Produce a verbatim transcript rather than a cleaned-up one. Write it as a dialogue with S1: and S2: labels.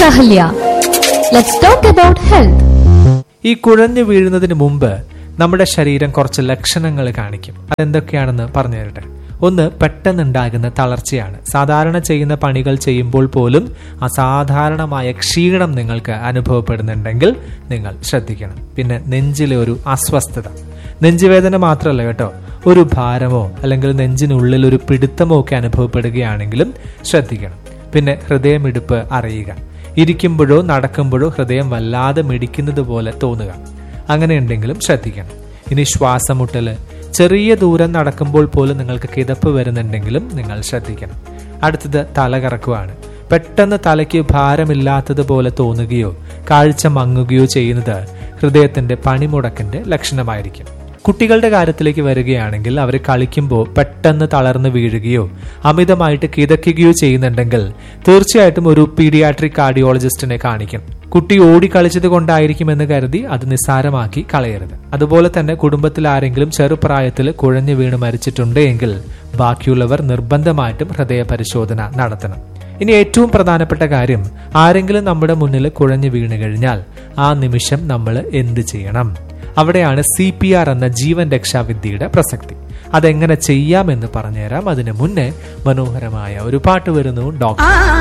S1: Doctor Ahalya. Let's talk about health.
S2: ഈ കുഴഞ്ഞു വീഴുന്നതിന് മുമ്പ് നമ്മുടെ ശരീരം കുറച്ച് ലക്ഷണങ്ങൾ കാണിക്കും. അതെന്തൊക്കെയാണെന്ന് പറഞ്ഞു തരട്ടെ. ഒന്ന്, പെട്ടെന്നുണ്ടാകുന്ന തളർച്ചയാണ്. സാധാരണ ചെയ്യുന്ന പണികൾ ചെയ്യുമ്പോൾ പോലും അസാധാരണമായ ക്ഷീണം നിങ്ങൾക്ക് അനുഭവപ്പെടുന്നുണ്ടെങ്കിൽ നിങ്ങൾ ശ്രദ്ധിക്കണം. പിന്നെ നെഞ്ചിലെ ഒരു അസ്വസ്ഥത, നെഞ്ചുവേദന മാത്രമല്ല കേട്ടോ, ഒരു ഭാരമോ അല്ലെങ്കിൽ നെഞ്ചിനുള്ളിൽ ഒരു പിടുത്തമോ ഒക്കെ അനുഭവപ്പെടുകയാണെങ്കിലും ശ്രദ്ധിക്കണം. പിന്നെ ഹൃദയമിടിപ്പ് അറിയുക. ഇരിക്കുമ്പോഴോ നടക്കുമ്പോഴോ ഹൃദയം വല്ലാതെ മിടിക്കുന്നത് പോലെ തോന്നുക, അങ്ങനെയുണ്ടെങ്കിലും ശ്രദ്ധിക്കണം. ഇനി ശ്വാസമുട്ടല്, ചെറിയ ദൂരം നടക്കുമ്പോൾ പോലും നിങ്ങൾക്ക് കിതപ്പ് വരുന്നുണ്ടെങ്കിലും നിങ്ങൾ ശ്രദ്ധിക്കണം. അടുത്തത് തലകറക്കമാണ്. പെട്ടെന്ന് തലയ്ക്ക് ഭാരമില്ലാത്തതുപോലെ തോന്നുകയോ കാഴ്ച മങ്ങുകയോ ചെയ്യുന്നത് ഹൃദയത്തിന്റെ പണിമുടക്കിന്റെ ലക്ഷണമായിരിക്കും. കുട്ടികളുടെ കാര്യത്തിലേക്ക് വരികയാണെങ്കിൽ അവർ കളിക്കുമ്പോൾ പെട്ടെന്ന് തളർന്നു വീഴുകയോ അമിതമായിട്ട് കിതയ്ക്കുകയോ ചെയ്യുന്നുണ്ടെങ്കിൽ തീർച്ചയായിട്ടും ഒരു പീഡിയാട്രിക് കാർഡിയോളജിസ്റ്റിനെ കാണിക്കണം. കുട്ടി ഓടിക്കളിച്ചത് കൊണ്ടായിരിക്കുമെന്ന് കരുതി അത് നിസ്സാരമാക്കി കളയരുത്. അതുപോലെ തന്നെ കുടുംബത്തിൽ ആരെങ്കിലും ചെറുപ്രായത്തിൽ കുഴഞ്ഞു വീണ് മരിച്ചിട്ടുണ്ട് എങ്കിൽ ബാക്കിയുള്ളവർ നിർബന്ധമായിട്ടും ഹൃദയ പരിശോധന നടത്തണം. ഇനി ഏറ്റവും പ്രധാനപ്പെട്ട കാര്യം, ആരെങ്കിലും നമ്മുടെ മുന്നിൽ കുഴഞ്ഞു വീണ് കഴിഞ്ഞാൽ ആ നിമിഷം നമ്മൾ എന്ത് ചെയ്യണം? അവിടെയാണ് സി പി ആർ എന്ന ജീവൻ രക്ഷാവിദ്യയുടെ പ്രസക്തി. അതെങ്ങനെ ചെയ്യാമെന്ന് പറഞ്ഞുതരാം. അതിനു മുന്നേ മനോഹരമായ ഒരു പാട്ട് വരുന്നു. ഡോക്ടർ